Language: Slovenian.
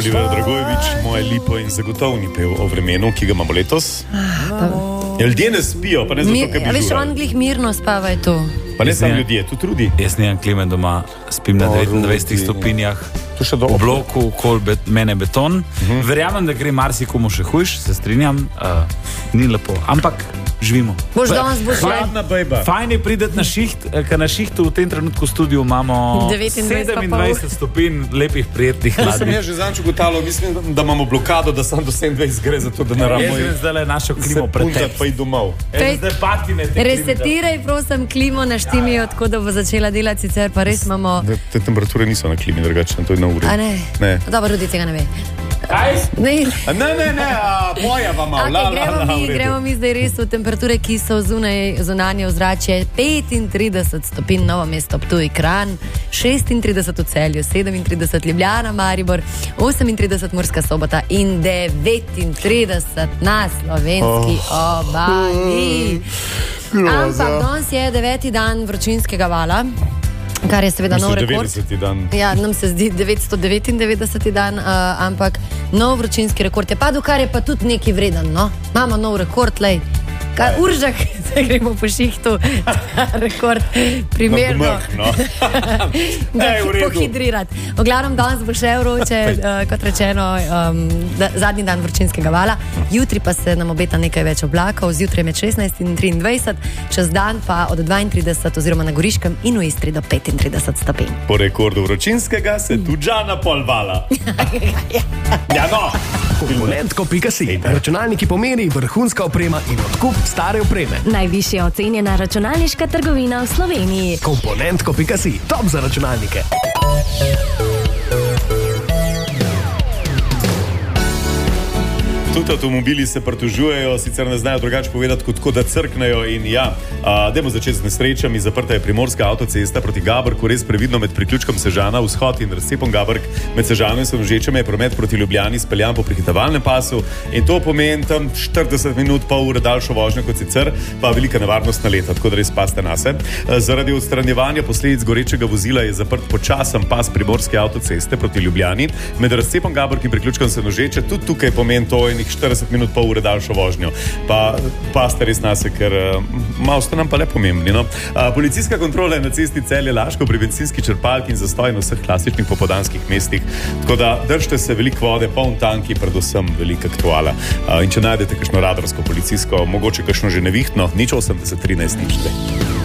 Oliver Dragojevič, moje lipo in zagotovni pev o vremenu, ki ga imamo letos. Ljudje ne spijo, pa ne zato, ker bi žurali. Veš, on glih mirno spava je to. Pa ne samo ljudje, tu trudi. Jaz nimam klime doma, spim na 29 stopinjah. V bloku, okoli mene beton. Verjamem, da gre marsikomu še hujš, se strinjam, ni lepo, ampak živimo. Boš danes boš hladna bejba. Fajn je prideti na šiht, ker na šihtu v tem trenutku v studiu imamo 27 stopinj lepih, prijetnih hladnih. Sem jaz že zanč ugotavljal, mislim, da imamo blokado, da sam do 27 gre za to, da naramo. Jaz grem zdaj našo klimo pretep. Pa i domov. Resetiraj, prosim, klimo naštimijo, tako da bo začela delati, sicer pa res imamo... Te temperature niso na klimi, drugače, to je na uri. A ne? Ne. Dobro, Rudi tega ne ve. Kaj? Ne, boja vam malo. Gremo mi zdaj res v temperature, ki so zunanje ozračje. 35 stopinj Novo mesto, Ptuj, Kranj, 36 v Celju, 37 Ljubljana, Maribor, 38 Murska Sobota in 39 na slovenski obali. Ampak danes je 9. dan vročinskega vala, kar je seveda nov rekord. 90. dan. Ja, nam se zdi 999. dan, ampak nov vročinski rekord je padel, kar je pa tudi nekaj vreden, no? Imamo nov rekord, lej. Kar Uržak, zdaj gremo po šihtu, rekord primerno. Pohidrirati. V glavnem danes bo še vroče, kot rečeno, zadnji dan vročinskega vala. Jutri pa se nam obeta nekaj več oblakov, zjutraj med 16 in 23, čez dan pa od 32 oziroma na Goriškem in v Istri do 35 stopinj. Po rekordu vročinskega se Tudžana polvala. Ja, no! Komponent.si. Računalniki pomeni vrhunska oprema in odkup stare opreme. Najvišje ocenjena računalniška trgovina v Sloveniji. Komponent.si. Top za računalnike. Tudi avtomobili se pritožujejo, sicer ne znajo drugače povedati, kot da crknejo in ja. Dajmo začeti z nesrečami. Zaprta je primorska avtocesta proti Gabrku, res previdno med priključkom Sežana, vzhod in razcepom Gabrk. Med Sežanom in Senožečem je promet proti Ljubljani speljan po prehitevalnem pasu in to pomeni tam 40 minut, pol ure daljšo vožnjo kot sicer, pa velika nevarnost na leta, tako da res paste nase. Zaradi odstranjevanja posledic gorečega vozila je zaprt počasen pas primorske avtoceste proti Ljubljani. Med razcepom Gabrk in priključkom Senožeče tudi tukaj pomeni to 40 minut, pol ure daljšo vožnjo. Pa ste res nase, ker malo ste nam pa le pomembni, no. Policijska kontrola je na cesti Celje-Laško pri bencinski črpalki in zastoj na vseh klasičnih popoldanskih mestih. Tako da držite se veliko vode, poln tanki, predvsem velika aktuala. In če najdete kakšno radarsko policijsko, mogoče kakšno že nevihtno, 080 13 02.